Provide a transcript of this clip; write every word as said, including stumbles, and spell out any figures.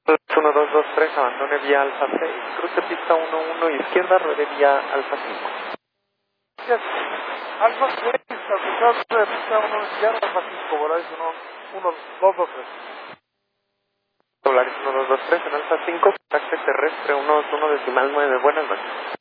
uno dos dos tres, abandone vía Alfa seis, cruce pista uno uno izquierda, ruede vía Alfa cinco. Yes. Alfa seis, alcanzado de pista uno izquierda, Alfa cinco, Volaris uno dos dos tres. Volaris uno dos dos tres en Alfa cinco, contacto terrestre uno dos uno decimal nueve, buenas noches.